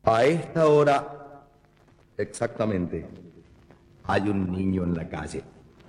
A esta hora, exactamente, hay un niño en la calle.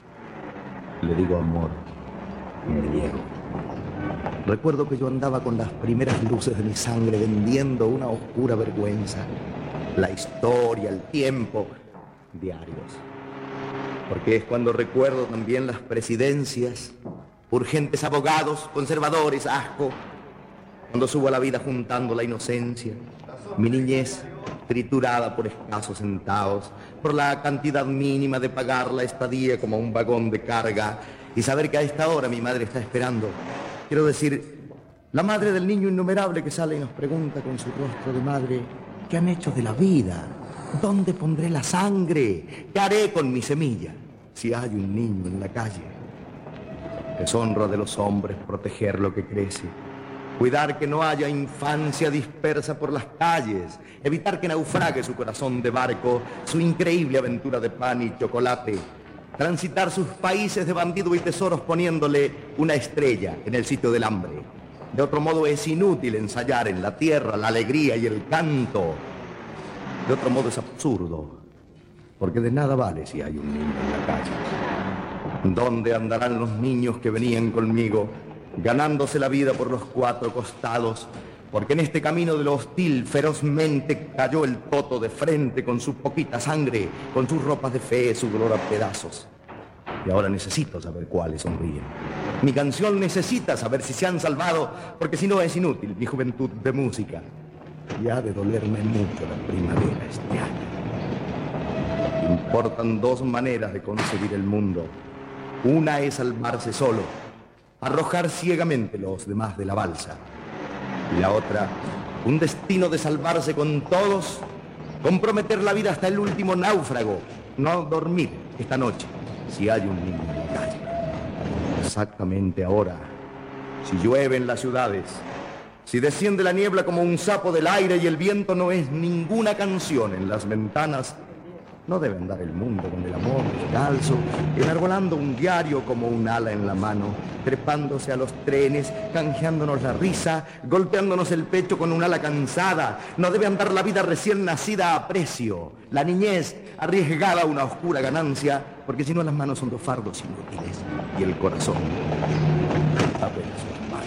Le digo amor y me niego. Recuerdo que yo andaba con las primeras luces de mi sangre vendiendo una oscura vergüenza. La historia, el tiempo, diarios. Porque es cuando recuerdo también las presidencias, urgentes abogados, conservadores, asco. Cuando subo a la vida juntando la inocencia, mi niñez triturada por escasos centavos, por la cantidad mínima de pagar la estadía como un vagón de carga y saber que a esta hora mi madre está esperando. Quiero decir, la madre del niño innumerable que sale y nos pregunta con su rostro de madre, ¿qué han hecho de la vida? ¿Dónde pondré la sangre? ¿Qué haré con mi semilla si hay un niño en la calle? Deshonra de los hombres proteger lo que crece. Cuidar que no haya infancia dispersa por las calles, evitar que naufrague su corazón de barco, su increíble aventura de pan y chocolate, transitar sus países de bandido y tesoros poniéndole una estrella en el sitio del hambre. De otro modo es inútil ensayar en la tierra la alegría y el canto. De otro modo es absurdo, porque de nada vale si hay un niño en la calle. ¿Dónde andarán los niños que venían conmigo, ganándose la vida por los cuatro costados? Porque en este camino de lo hostil ferozmente cayó el toto de frente con su poquita sangre, con sus ropas de fe, su dolor a pedazos. Y ahora necesito saber cuáles sonríen. Mi canción necesita saber si se han salvado, porque si no es inútil mi juventud de música. Y ha de dolerme mucho la primavera este año. Importan dos maneras de concebir el mundo. Una es salvarse solo, arrojar ciegamente los demás de la balsa. Y la otra, un destino de salvarse con todos, comprometer la vida hasta el último náufrago, no dormir esta noche si hay un niño en la calle. Exactamente ahora, si llueve en las ciudades, si desciende la niebla como un sapo del aire y el viento no es ninguna canción en las ventanas, no debe andar el mundo con el amor descalzo, enarbolando un diario como un ala en la mano, trepándose a los trenes, canjeándonos la risa, golpeándonos el pecho con un ala cansada. No debe andar la vida recién nacida a precio, la niñez arriesgada a una oscura ganancia, porque si no las manos son dos fardos inútiles y el corazón apenas una mala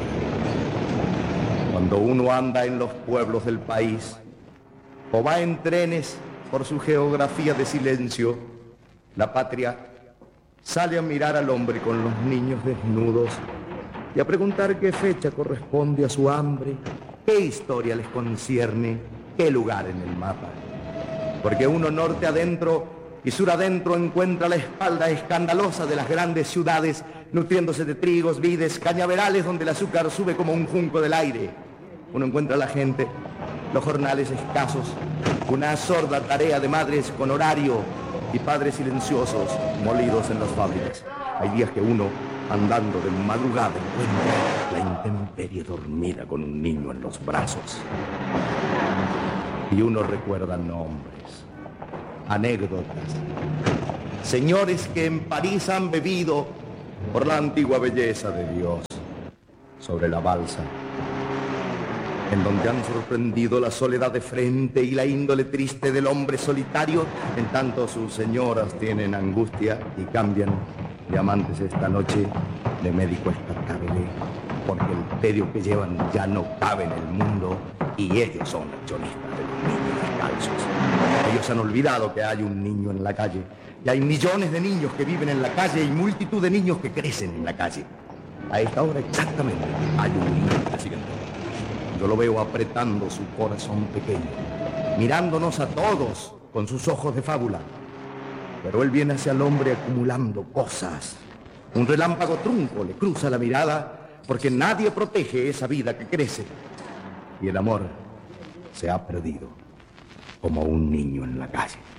palabra. Cuando uno anda en los pueblos del país o va en trenes por su geografía de silencio, la patria sale a mirar al hombre con los niños desnudos y a preguntar qué fecha corresponde a su hambre, qué historia les concierne, qué lugar en el mapa. Porque uno norte adentro y sur adentro encuentra la espalda escandalosa de las grandes ciudades, nutriéndose de trigos, vides, cañaverales donde el azúcar sube como un junco del aire. Uno encuentra a la gente, los jornales escasos, una sorda tarea de madres con horario y padres silenciosos molidos en las fábricas. Hay días que uno, andando de madrugada, encuentra la intemperie dormida con un niño en los brazos. Y uno recuerda nombres, anécdotas, señores que en París han bebido por la antigua belleza de Dios sobre la balsa, en donde han sorprendido la soledad de frente y la índole triste del hombre solitario, en tanto sus señoras tienen angustia y cambian de amantes esta noche, de médico esta tarde, porque el tedio que llevan ya no cabe en el mundo y ellos son accionistas de los niños descalzos. Ellos han olvidado que hay un niño en la calle y hay millones de niños que viven en la calle y multitud de niños que crecen en la calle. A esta hora exactamente hay un niño presidente. Yo lo veo apretando su corazón pequeño, mirándonos a todos con sus ojos de fábula. Pero él viene hacia el hombre acumulando cosas. Un relámpago trunco le cruza la mirada porque nadie protege esa vida que crece. Y el amor se ha perdido como un niño en la calle.